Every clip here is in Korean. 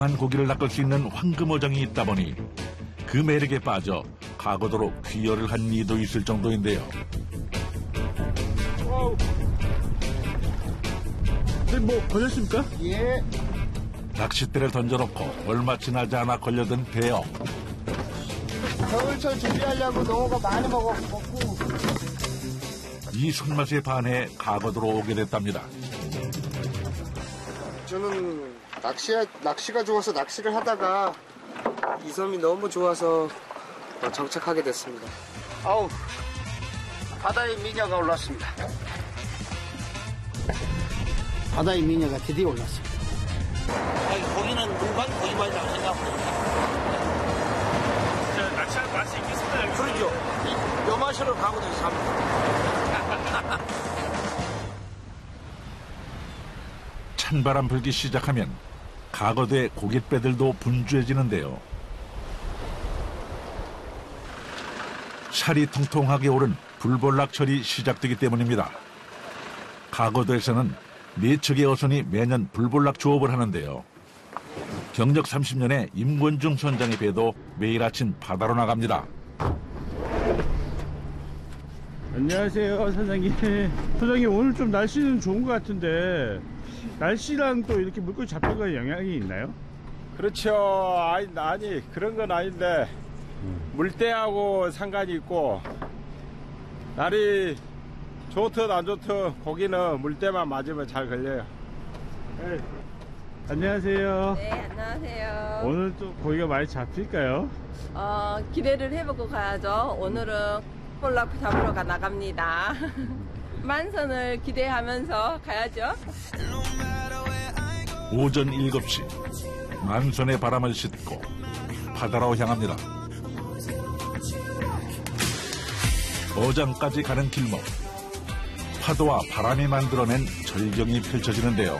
한 고기를 낚을 수 있는 황금어장이 있다 보니 그 매력에 빠져 가거도로 귀여를 한 이도 있을 정도인데요. 뭐 걸렸습니까? 예. 낚싯대를 던져놓고 얼마 지나지 않아 걸려든 대어. 겨울철 준비하려고 농어가 많이 먹고 이 손맛에 반해 가거도로 오게 됐답니다. 저는 낚시가 좋아서 낚시를 하다가 이 섬이 너무 좋아서 정착하게 됐습니다. 아우, 바다의 미녀가 올랐습니다. 바다의 미녀가 드디어 올랐습니다. 거기는 물만 거기만 낚시하고. 낚시할 맛이 있겠습니다. 그러죠. 이 여마시로 가고 있습니다. 찬바람 불기 시작하면 가거도의 고깃배들도 분주해지는데요. 살이 통통하게 오른 불볼락철이 시작되기 때문입니다. 가거도에서는 4척의 어선이 매년 불볼락 조업을 하는데요. 경력 30년의 임권중 선장의 배도 매일 아침 바다로 나갑니다. 안녕하세요, 사장님. 사장님, 오늘 좀 날씨는 좋은 것 같은데 날씨랑 또 이렇게 물고기 잡힌 거에 영향이 있나요? 그렇죠. 아니 그런 건 아닌데 물때하고 상관이 있고 날이 좋든 안 좋든 고기는 물때만 맞으면 잘 걸려요. 네. 안녕하세요. 네, 안녕하세요. 오늘 또 고기가 많이 잡힐까요? 기대를 해보고 가야죠. 오늘은 볼락 잡으러 나갑니다. 만선을 기대하면서 가야죠. 오전 7시 만선의 바람을 싣고 바다로 향합니다. 어장까지 가는 길목. 파도와 바람이 만들어낸 절경이 펼쳐지는데요.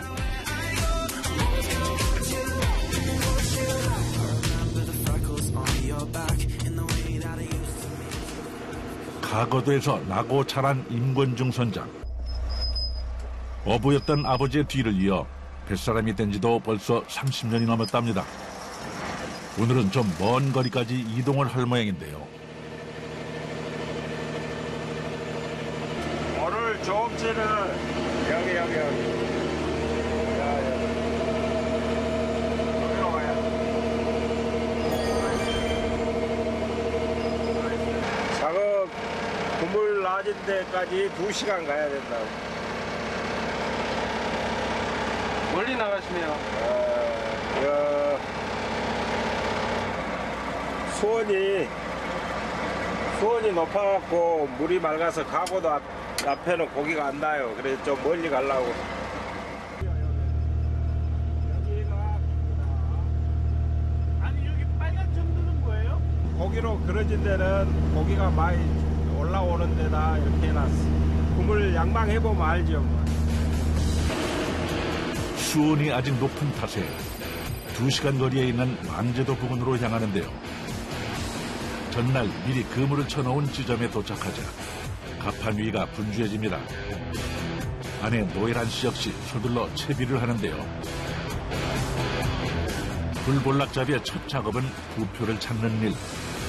가거도에서 나고 자란 임권중 선장. 어부였던 아버지의 뒤를 이어 뱃사람이 된 지도 벌써 30년이 넘었답니다. 오늘은 좀 먼 거리까지 이동을 할 모양인데요. 오늘 조업지는 여기. 여기로 와야 작업 그물 낮은 데까지 2시간 가야 된다고. 멀리 나가시네요. 수온이 높아갖고 물이 맑아서 가고도 앞에는 고기가 안 나요. 그래서 좀 멀리 가려고. 아니, 여기 빨간 정도는 뭐예요? 고기로 그려진 데는 고기가 많이 올라오는 데다 이렇게 해놨어. 그물 양방해보면 알죠. 뭐. 수온이 아직 높은 탓에 2시간 거리에 있는 망제도 부근으로 향하는데요. 전날 미리 그물을 쳐놓은 지점에 도착하자 갑판 위가 분주해집니다. 아내 노예란 씨 역시 서둘러 채비를 하는데요. 불볼락잡이의 첫 작업은 부표를 찾는 일.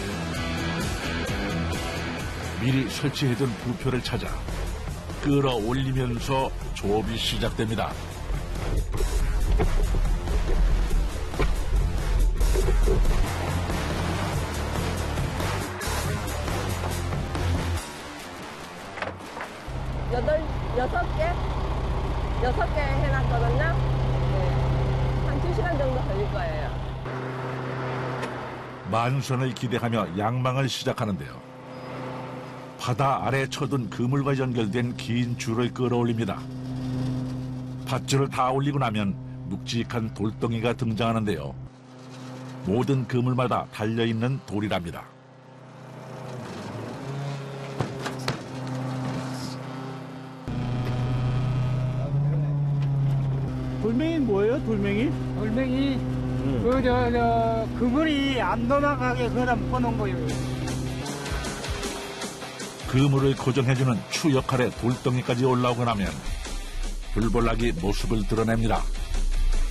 미리 설치해둔 부표를 찾아 끌어올리면서 조업이 시작됩니다. 여섯 개 해놨거든요. 네. 한 2시간 정도 걸릴 거예요. 만선을 기대하며 양망을 시작하는데요. 바다 아래 쳐둔 그물과 연결된 긴 줄을 끌어올립니다. 밧줄을 다 올리고 나면 묵직한 돌덩이가 등장하는데요. 모든 그물마다 달려있는 돌이랍니다. 돌멩이는 뭐예요, 돌멩이? 돌멩이 그물이 안 넘어가게 그다 퍼놓은 거예요. 그물을 고정해주는 추 역할의 돌덩이까지 올라오고 나면 불볼락이 모습을 드러냅니다.